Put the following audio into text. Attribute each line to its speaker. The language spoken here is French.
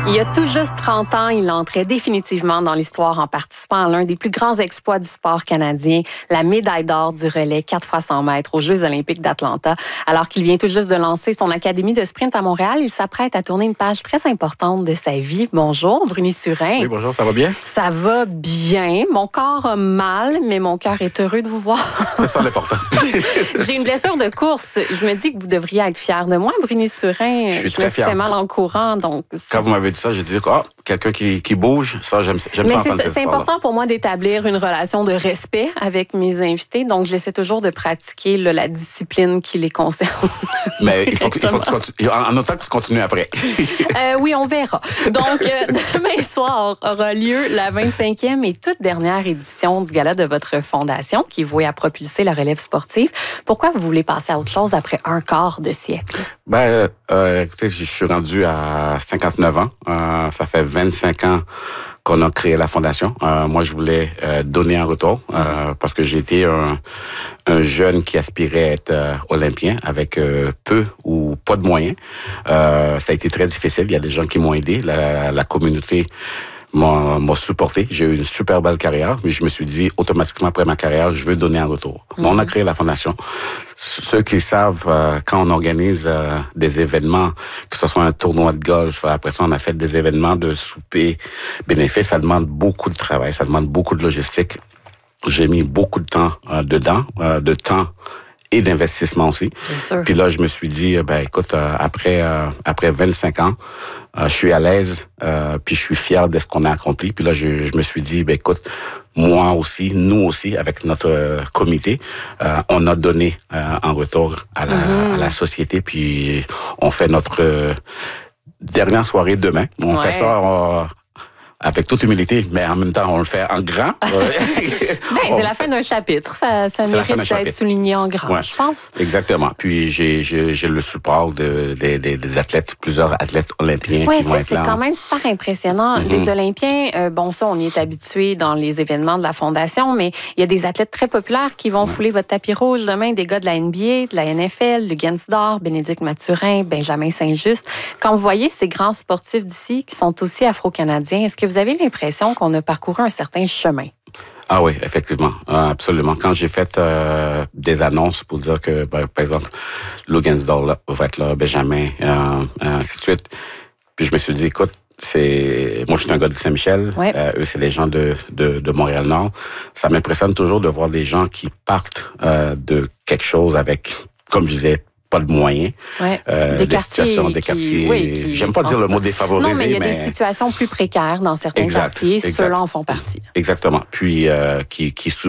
Speaker 1: Il y a tout juste 30 ans, il entrait définitivement dans l'histoire en participant à l'un des plus grands exploits du sport canadien, la médaille d'or du relais 4 x 100 mètres aux Jeux olympiques d'Atlanta. Alors qu'il vient tout juste de lancer son académie de sprint à Montréal, il s'apprête à tourner une page très importante de sa vie. Bonjour, Bruni Surin.
Speaker 2: Oui, bonjour, ça va bien?
Speaker 1: Ça va bien. Mon corps a mal, mais mon cœur est heureux de vous voir.
Speaker 2: C'est ça l'important.
Speaker 1: J'ai une blessure de course. Je me dis que vous devriez être fier de moi, Bruni Surin.
Speaker 2: Je suis très fier.
Speaker 1: Je me suis fait mal en courant, donc...
Speaker 2: Quand vous m'avez dit ça, j'ai dit quelqu'un qui bouge, ça, j'aime ça entendre cette
Speaker 1: c'est important pour moi d'établir une relation de respect avec mes invités, donc j'essaie toujours de pratiquer la discipline qui les concerne.
Speaker 2: Mais il faut que tu continues. En autant que tu continues après.
Speaker 1: Oui, on verra. Donc, demain soir aura lieu la 25e et toute dernière édition du gala de votre fondation qui est vouée à propulser la relève sportive. Pourquoi vous voulez passer à autre chose après un quart de siècle?
Speaker 2: Écoutez, je suis rendu à 59 ans. Ça fait 25 ans qu'on a créé la fondation. Moi, je voulais donner en retour parce que j'ai été un jeune qui aspirait à être olympien avec peu ou pas de moyens. Ça a été très difficile. Il y a des gens qui m'ont aidé. La communauté m'a supporté. J'ai eu une super belle carrière, mais je me suis dit automatiquement après ma carrière, je veux donner en retour. On a créé la fondation. Ceux qui savent, quand on organise des événements, que ce soit un tournoi de golf, après ça on a fait des événements de souper bénéfices, ça demande beaucoup de travail, ça demande beaucoup de logistique. J'ai mis beaucoup de temps dedans, de temps et d'investissement aussi.
Speaker 1: Bien sûr.
Speaker 2: Puis là, je me suis dit, écoute, après 25 ans, je suis à l'aise, puis je suis fier de ce qu'on a accompli. Puis là, je me suis dit, écoute, moi aussi, nous aussi, avec notre comité, on a donné en retour à la société, puis on fait notre dernière soirée demain. On fait ça... avec toute humilité, mais en même temps, on le fait en grand.
Speaker 1: C'est la fin d'un chapitre. Ça mérite d'être souligné en grand, je pense.
Speaker 2: Exactement. Puis, j'ai le support des athlètes, plusieurs athlètes olympiens qui vont être là.
Speaker 1: C'est quand même super impressionnant. Les Olympiens, ça, on y est habitué dans les événements de la Fondation, mais il y a des athlètes très populaires qui vont fouler votre tapis rouge demain, des gars de la NBA, de la NFL, le Gainsdor, Bénédicte Mathurin, Benjamin Saint-Just. Quand vous voyez ces grands sportifs d'ici qui sont aussi afro-canadiens, est-ce que vous avez l'impression qu'on a parcouru un certain chemin?
Speaker 2: Ah oui, effectivement, absolument. Quand j'ai fait des annonces pour dire que, par exemple, le Gainsdor va être là, Benjamin, ainsi de suite, puis je me suis dit, écoute, moi je suis un gars de Saint-Michel, eux c'est des gens de Montréal-Nord. Ça m'impressionne toujours de voir des gens qui partent de quelque chose avec, comme je disais, pas de moyens, des situations, des quartiers. J'aime pas dire le mot défavorisé,
Speaker 1: mais il y a des situations plus précaires dans certains quartiers. Ceux-là en font partie.
Speaker 2: Exactement. Puis qui